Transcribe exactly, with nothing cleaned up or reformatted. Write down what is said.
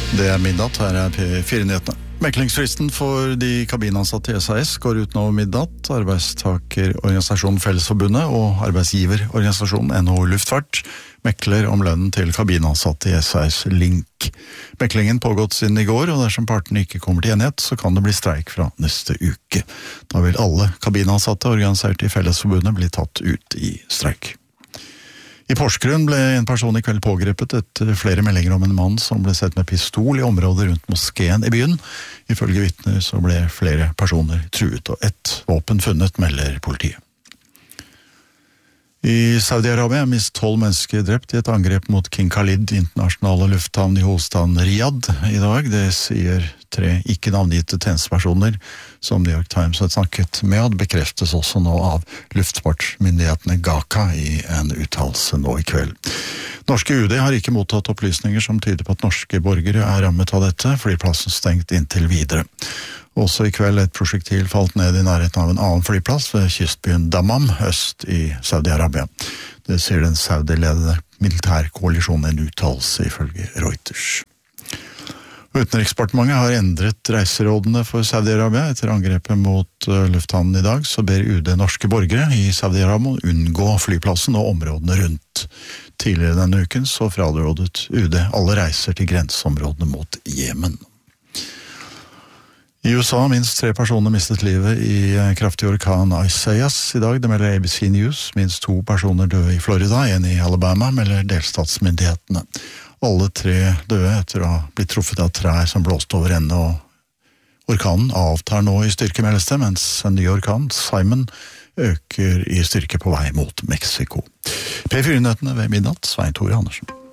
Det er midnatt, her er P fire-nyhetene. Meklingsfristen for de kabinansatte i S A S går ut nå midnatt. Arbeidstakerorganisasjonen Fellesforbundet og arbeidsgiverorganisasjonen N H O Luftfart mekler om lønnen til kabinansatte i S A S Link. Meklingen pågått siden i går, og dersom partene ikke kommer til enighet, så kan det bli streik fra neste uke. Da vil alle kabinansatte organisert i Fellesforbundet bli tatt ut i streik. I Porsgrunn ble en person i kveld pågrepet etter flere meldinger om en mann som ble sett med pistol i området rundt moskeen i byen. Ifølge vitner så ble flere personer truet, og ett våpen funnet, melder politiet. I Saudi-Arabia er minst tolv mennesker drept i et angrep mot King Khalid internasjonale lufthavn i hovedstaden Riyadh i dag. Det sier tre ikke-navngitte tjenestepersoner som New York Times har snakket med, og det bekreftes også nå av luftfartsmyndighetene G A C A i en uttalelse nå i kveld. Norske U D har ikke mottatt opplysninger som tyder på at norske borgere er rammet av dette, flyplassen stengt inntil videre. Også i kveld et prosjektil falt ned i nærheten av en annen flyplass ved kystbyen Dammam, øst i Saudi-Arabia. Det sier den Saudi-ledede militærkoalisjonen en uttalelse ifølge Reuters. Utenriksdepartementet har endret reiserådene for Saudi-Arabia. Etter angrepet mot lufthavnen i dag, så ber U D norske borgere i Saudi-Arabia unngå flyplassen og områdene rundt. Tidligere denne uken så frarådet U D alle reiser til grenseområdene mot Jemen. I U S A minst tre personer mistet livet i kraftig orkan Isaias i dag. Det melder A B C News. Minst to personer døde i Florida, en i Alabama, melder delstatsmyndighetene. Alle tre døde etter å ha blitt truffet av trær som blåste over ende, og orkanen avtar nå i styrke, meldes det, mens en ny orkan, Simon, øker i styrke på vei mot Mexico. P fire-nyhetene ved midnatt, Svein Tore Andersen.